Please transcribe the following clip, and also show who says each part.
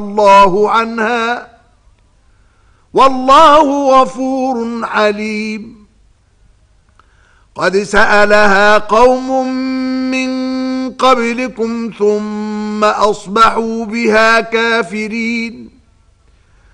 Speaker 1: الله عنها والله غفور حليم. قد سألها قوم من قبلكم ثم أصبحوا بها كافرين.